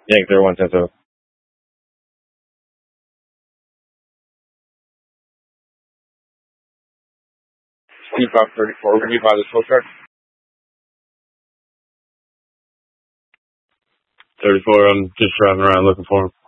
Yank 0110. Steve Fox 34. Will you buy this postcard? 34. I'm just driving around looking for him.